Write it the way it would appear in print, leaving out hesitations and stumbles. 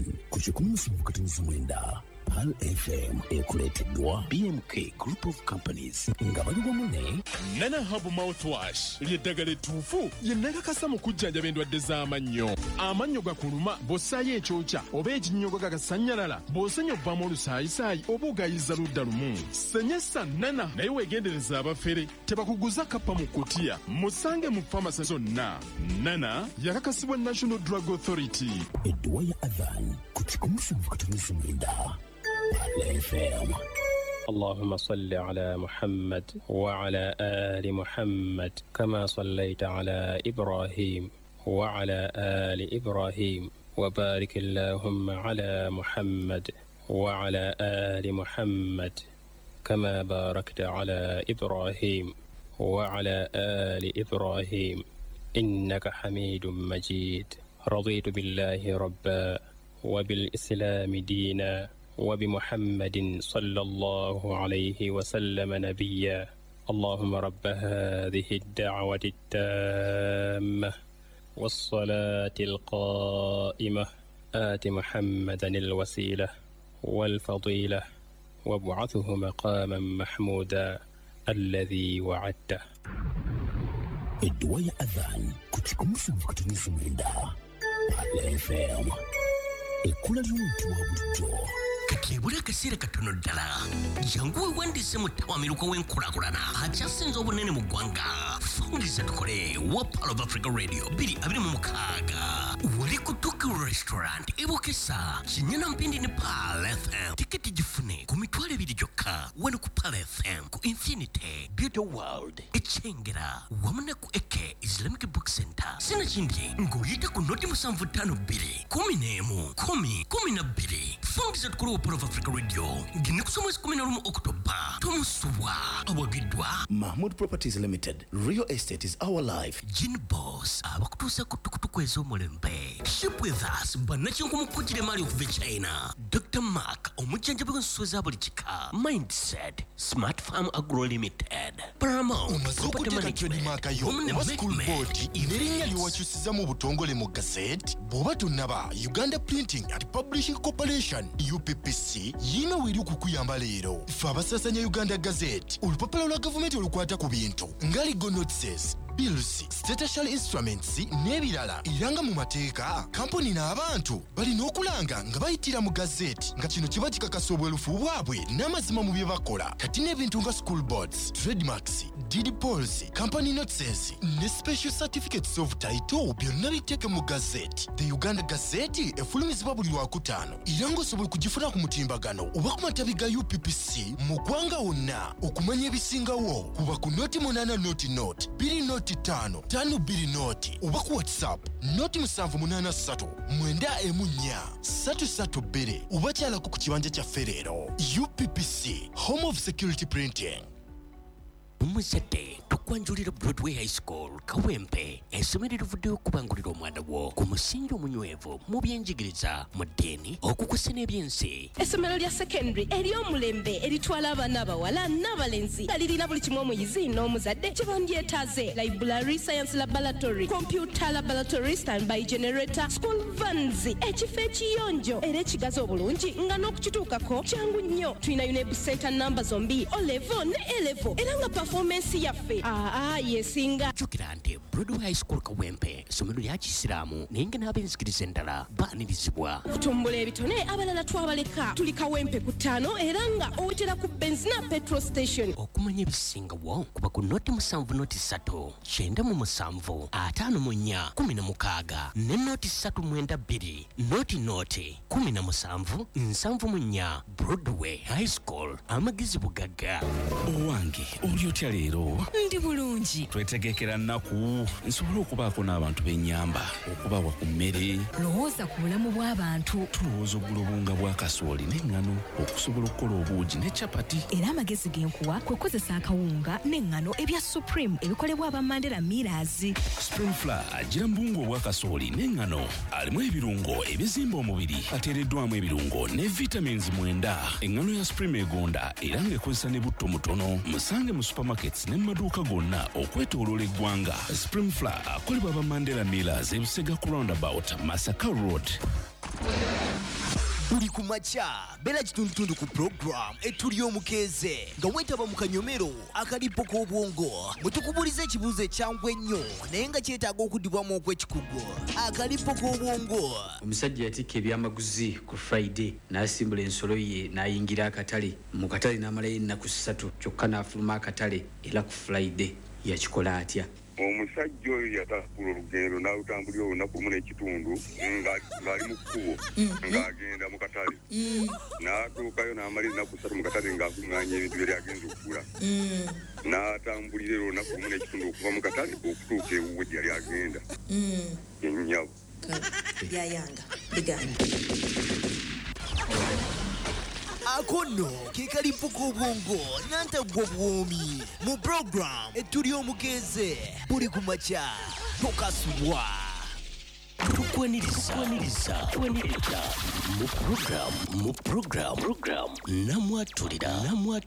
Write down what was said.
ku 17 Pal FM ekuleteddwa BMK Group of Companies nga bali wamu ne Nana Hub Mouthwash ly'eddagala ettuufu lye nnakakasa mu kujjanjaba endwadde z'amannyo. Amannyo gakuluma bw'ossaayo ekyokya oba ekinnyogo gagasanyalala bw'osenya obbamu olusaayisaayi oba ogayiza ludda lumu. Senyesa Nana naye weegendereza abafere tebakuguza kappa mu kkutiya. Musange mu famasi zonna. Nana yakakasibwa National Drug Authority. Edduwa ya Adhan ku 17 FM. اللهم صل على محمد وعلى آل محمد كما صليت على إبراهيم وعلى آل إبراهيم وبارك اللهم على محمد وعلى آل محمد كما باركت على إبراهيم وعلى آل إبراهيم إنك حميد مجيد. رضيت بالله ربا وبالإسلام دينا وبمحمد صلى الله عليه وسلم نبيا. اللهم رب هذه الدعوة التامة والصلاة القائمة آت محمدا الوسيلة والفضيلة وابعثه مقاما محمودا الذي وعدته. Edduwa ya Adhan ku 17 FM. Ekkula ly'omuntu wa bulijjo. Kakebula akaseera katono ddala jangu weewandise mu ttawamiruka w'enkulaakulana akyasinze obunene mu ggwanga. Fungiza tukole wa Pal of Africa Radio 226 wali ku Tuku Restaurant Ebokesa Kinyana Mpindi ne Pal FM. Tiketi gifune ku mitwalo 2 gyokka wano ku Pal FM ku Infinity Beauty World Echengera wamu ne ku Eke Islamic Book Center. Sina kindi ng'oyita ku noti 752 10 Fungiza tukole wa Pal of Africa Radio ngine kusoma 11 Oktoba tomusubwa abagidwa Mahmoud Properties Limited. Real estate is our life. Gin Boss abakutuusa ku tukutuku ez'omulembe. Ship with us bannakinku mukujjire mali okuva China. Dr. Mark omujjanjabi w'ensuso eza buli kika. Mindset Smart Farm Agro Limited. Paramount Property Management oba school board n'erinnya lyewakyusiza mu butongole mu gazette bw'oba tonnaba Uganda Printing and Publishing Corporation UPPC yina weri okukuyamba leero. Ffe abasasanya Uganda Gazette olupapula lwa gavumenti olukwata ku bintu nga legal notices, bills, statutory instruments n'ebirala era mu mateeka kampuni n'abantu balina okulanga nga bayitira mu gazette nga kino kiba kikakasa obwerufu bwabwe n'amazima mu bye bakola. Kati n'ebintu nga school boards, trademarks, deed polls, company notices ne special certificates of title byonna biteeke mu gazette. The Uganda Gazette efulumizibwa buli Lwakutaano era ng'osobola kugifuna ku mutimbagano oba ku matabi ga UPPC mu ggwanga wonna. Okumanya ebisingawo kuba ku noti 8 noti 2 noti 5 2 noti oba ku WhatsApp noti 783 914 332 oba kyalako ku kibanja kya Ferrero. UPPC Home of Security Printing. Umuzadde tukwanjulira Broadway High School Kawempe essomero erivuddeyo okubangulira omwana wo ku musingi omunywevu mu byenjigiriza mu ddiini okukusa n'ebyensi. Essomero lya secondary ery'omulembe eritwala abaana abawala n'abalenzi nga lirina buli kimu omuyizi n'omuzadde kye bandyetaaze: library, science laboratory, computer laboratory, standby generator, school vans, ekifo ekiyonjo era ekigazi obulungi nga n'okukituukako kyangu nnyo. Tulina UNEB center namba zombi O-level ne A-level era nga performance yaffe yesinga. Jjukira nti Broadway High School Kawempe essomero lya Kisiraamu naye nga n'ab'enzikiriza endala baanirizibwa. Kutumbula ebitone abalala twabaleka. Tuli Kawempe ku 5 era nga owetera ku Benzina petrol station. Okumanya ebisingawo kuba ku noti 7 noti 3 97 54 16 ne noti 392 noti 17 74 Broadway High School amagezi bugagga. Owange olyotya leero? Ndi bulungi. Twetegekera nnaku nsobola okubaako n'abantu b'ennyamba okubawa ku mmere. Lowooza ku bulamu bw'abantu. Tulowooza ogula obunga bwa kasooli n'eŋŋano okusobola okukola obuugi ne capati. Era amagezi genkuwa kwe kukozesa akawunga n'eŋŋano ebya Supreme ebikolebwa aba Mandela Millers. Spring Flour agira mbungu obwa kasooli n'eŋŋano alimu ebirungo ebizimba omubiri ateereddwamu ebirungo ne vitamins 9. Eŋŋano ya Supreme egonda era ng'ekozesa ne butto mutono. Musange mu supermarkets ne maduuka gonna okwetooloola eggwanga. Spring Flour akolebwa aba Mandela Millers ebusega ku roundabout Masaka Road. buli kumacha bera kitundutundu ku program etuli omukeze nga wetaba mu kanyomero akalipo k'obwongo mutukubuliza ekibuuzo ekyangwa ennyo naye nga kyetaaga okuddibwamu okw'ekikugu akalipo k'obwongo. Omusajja yatikka ebyamaguzi ku Friday n'asimbula ensolo ye n'ayingira akatale mu katale n'amalayo ennaku 3 kyokka n'afuluma akatale era ku Friday yakikola atya? Omusajja oyo yatambula olugendo n'alutambulira olunaku lumu n'ekitundu ng'ali mu kkubo ng'agenda mu katale n'atuukayo n'amala ennaku 3 mu katale ng'akuŋŋaanya ebintu bye agenza okugula n'atambulira olunaku lumu n'ekitundu okuva mu katale okutuuka ewuwe gye yali agenda ennyabo yayanga biganda akono ke kalipo k'obwongo n'antagwa bwomi mu program etuli omukeze buli kumacha tokasubwa tukwaniriza mu program namwatulira